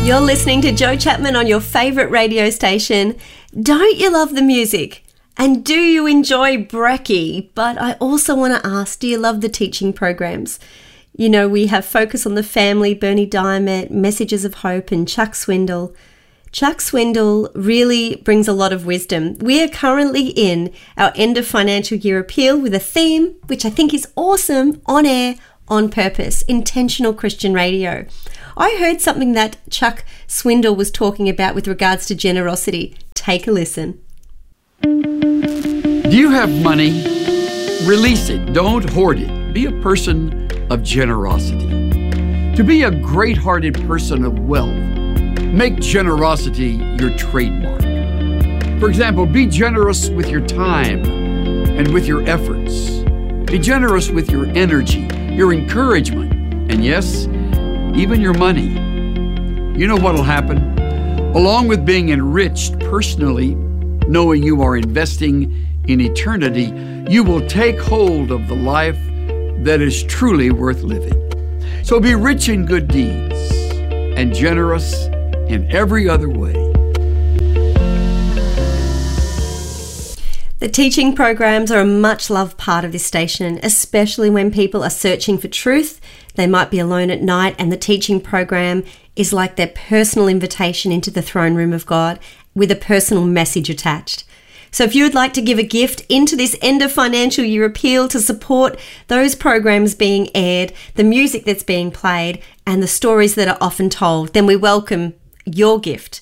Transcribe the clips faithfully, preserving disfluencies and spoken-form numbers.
You're listening to Joe Chapman on your favourite radio station. Don't you love the music? And do you enjoy brekkie? But I also want to ask, do you love the teaching programs? You know, we have Focus on the Family, Bernie Diamond, Messages of Hope, and Chuck Swindoll. Chuck Swindoll really brings a lot of wisdom. We are currently in our end of financial year appeal with a theme, which I think is awesome, on air, on purpose, intentional Christian radio. I heard something that Chuck Swindoll was talking about with regards to generosity. Take a listen. Do you have money? Release it. Don't hoard it. Be a person of generosity. To be a great-hearted person of wealth, make generosity your trademark. For example, be generous with your time and with your efforts. Be generous with your energy, your encouragement, and yes, even your money. You know what'll happen? Along with being enriched personally, knowing you are investing in eternity, you will take hold of the life that is truly worth living. So be rich in good deeds and generous in every other way. The teaching programs are a much-loved part of this station, especially when people are searching for truth. They might be alone at night, and the teaching program is like their personal invitation into the throne room of God with a personal message attached. So if you would like to give a gift into this end of financial year appeal to support those programs being aired, the music that's being played, and the stories that are often told, then we welcome your gift,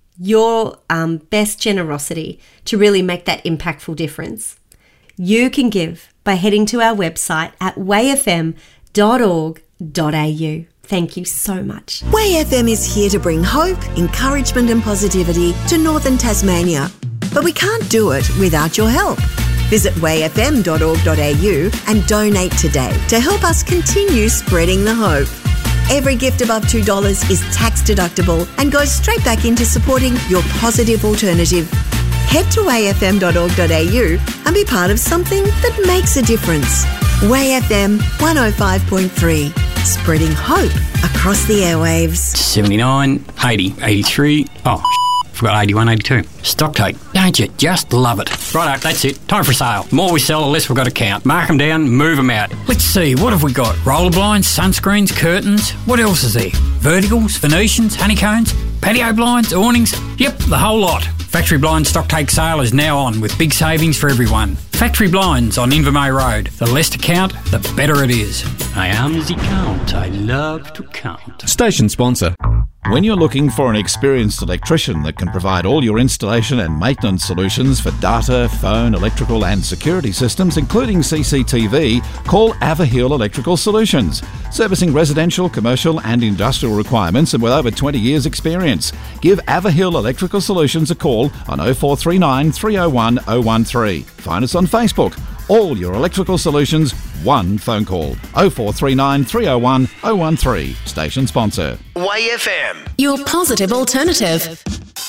your um, best generosity to really make that impactful difference. You can give by heading to our website at way f m dot org dot a u. Thank you so much. Way F M is here to bring hope, encouragement and positivity to northern Tasmania. But we can't do it without your help. Visit way f m dot org dot a u and donate today to help us continue spreading the hope. Every gift above two dollars is tax deductible and goes straight back into supporting your positive alternative. Head to way f m dot org dot a u and be part of something that makes a difference. Way F M one oh five point three, spreading hope across the airwaves. seventy-nine, eighty, eighty-three, oh, forgot eighty-one, eighty-two. Stock take, don't you just love it? Righto, that's it. Time for sale. The more we sell, the less we've got to count. Mark them down, move them out. Let's see, what have we got? Roller blinds, sunscreens, curtains. What else is there? Verticals, Venetians, honeycombs, patio blinds, awnings. Yep, the whole lot. Factory Blind stock take sale is now on with big savings for everyone. Factory Blinds on Invermay Road. The less to count, the better it is. I am the count. I love to count. Station sponsor. When you're looking for an experienced electrician that can provide all your installation and maintenance solutions for data, phone, electrical and security systems, including C C T V, call Averhill Electrical Solutions. Servicing residential, commercial and industrial requirements and with over twenty years experience. Give Averhill Electrical Solutions a call on oh four three nine, three oh one, oh one three. Find us on Facebook. All your electrical solutions, one phone call. oh four three nine, three oh one, oh one three. Station sponsor. Y F M. Your positive alternative.